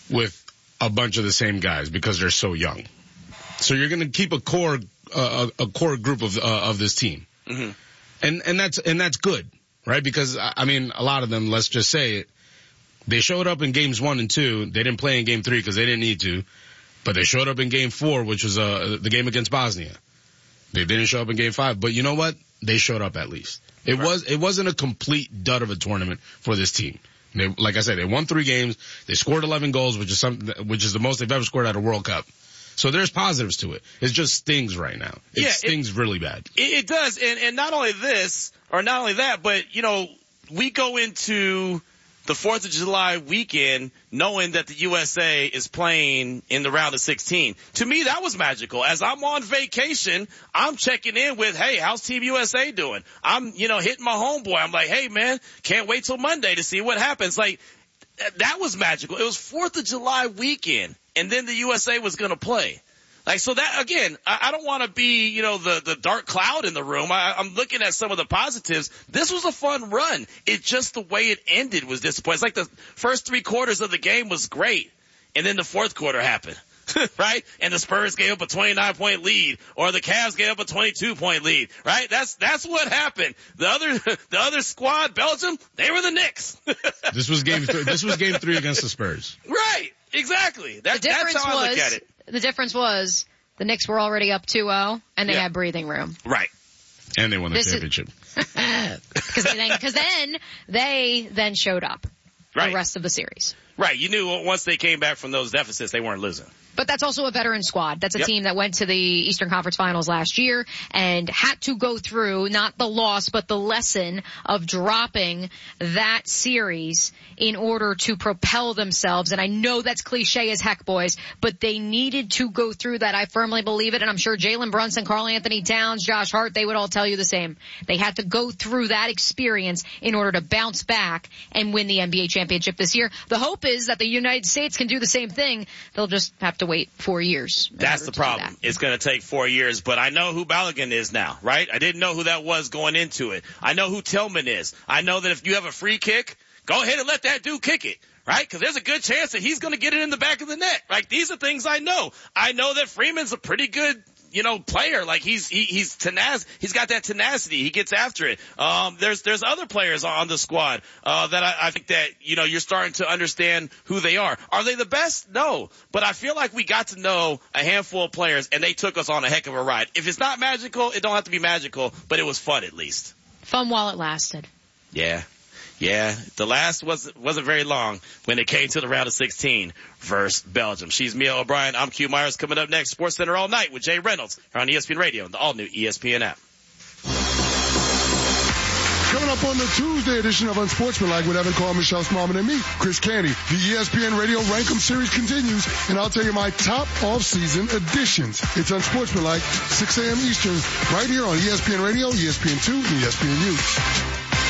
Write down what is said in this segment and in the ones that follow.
with a bunch of the same guys because they're so young. So you're going to keep a core group of this team. Mm-hmm. And that's good, right? Because, I mean, a lot of them, let's just say it, they showed up in games 1 and 2. They didn't play in game 3 because they didn't need to. But they showed up in game 4, which was the game against Bosnia. They didn't show up in game 5. But you know what? They showed up at least. It wasn't a complete dud of a tournament for this team. They, like I said, they won 3 games. They scored 11 goals, which is the most they've ever scored at a World Cup. So there's positives to it. It just stings right now. It stings really bad. It does. And not only this, or not only that, but, you know, we go into the 4th of July weekend knowing that the USA is playing in the round of 16. To me, that was magical. As I'm on vacation, I'm checking in with, hey, how's Team USA doing? I'm, hitting my homeboy. I'm like, hey, man, can't wait till Monday to see what happens. Like, that was magical. It was 4th of July weekend, and then the USA was going to play. Like, so that, again, I don't want to be, the dark cloud in the room. I'm looking at some of the positives. This was a fun run. It's just the way it ended was disappointing. It's like the first 3 quarters of the game was great, and then the 4th quarter happened, right? And the Spurs gave up a 29-point lead, or the Cavs gave up a 22-point lead, right? That's what happened. The other squad, Belgium, they were the Knicks. This was game 3 against the Spurs. Right. Exactly. That's how I look at it. The difference was the Knicks were already up 2-0, and they had breathing room. Right. And they won the championship. Because then they showed up the rest of the series. Right. You knew once they came back from those deficits, they weren't losing. But that's also a veteran squad. That's a team that went to the Eastern Conference Finals last year and had to go through not the loss, but the lesson of dropping that series in order to propel themselves. And I know that's cliche as heck, boys, but they needed to go through that. I firmly believe it. And I'm sure Jalen Brunson, Karl Anthony Towns, Josh Hart, they would all tell you the same. They had to go through that experience in order to bounce back and win the NBA championship this year. The hope is that the United States can do the same thing. They'll just have to wait 4 years. That's the problem. It's going to take 4 years, but I know who Balogun is now, right? I didn't know who that was going into it. I know who Tillman is. I know that if you have a free kick, go ahead and let that dude kick it, right? Because there's a good chance that he's going to get it in the back of the net. Like, these are things I know. I know that Freeman's a pretty good player. Like, he's he's got that tenacity. He gets after it. There's other players on the squad, that I think that, you're starting to understand who they are. Are they the best? No. But I feel like we got to know a handful of players, and they took us on a heck of a ride. If it's not magical, it don't have to be magical, but it was fun at least. Fun while it lasted. Yeah. Yeah, the last wasn't very long when it came to the round of 16 versus Belgium. She's Mia O'Brien. I'm Q Myers. Coming up next, Sports Center all night with Jay Reynolds here on ESPN Radio and the all-new ESPN app. Coming up on the Tuesday edition of Unsportsmanlike with Evan Carr, Michelle Smallman, and me, Chris Canty. The ESPN Radio Rankum Series continues, and I'll tell you my top off-season additions. It's Unsportsmanlike, 6 a.m. Eastern, right here on ESPN Radio, ESPN2, and ESPNU.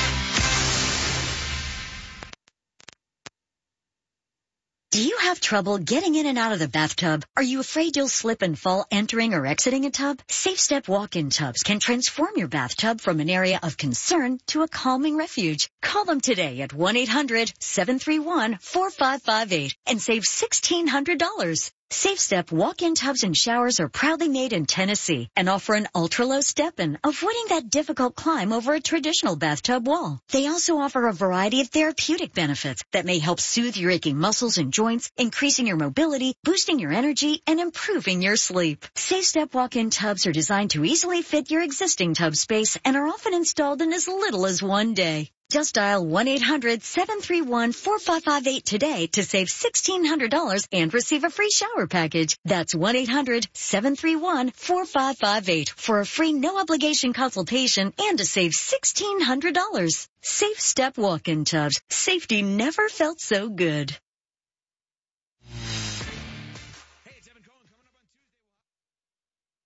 Do you have trouble getting in and out of the bathtub? Are you afraid you'll slip and fall entering or exiting a tub? Safe Step walk-in tubs can transform your bathtub from an area of concern to a calming refuge. Call them today at 1-800-731-4558 and save $1,600. Safe Step walk-in tubs and showers are proudly made in Tennessee and offer an ultra-low step-in, avoiding that difficult climb over a traditional bathtub wall. They also offer a variety of therapeutic benefits that may help soothe your aching muscles and joints, increasing your mobility, boosting your energy, and improving your sleep. Safe Step walk-in tubs are designed to easily fit your existing tub space and are often installed in as little as 1 day. Just dial 1-800-731-4558 today to save $1,600 and receive a free shower package. That's 1-800-731-4558 for a free no-obligation consultation and to save $1,600. Safe Step walk-in tubs. Safety never felt so good.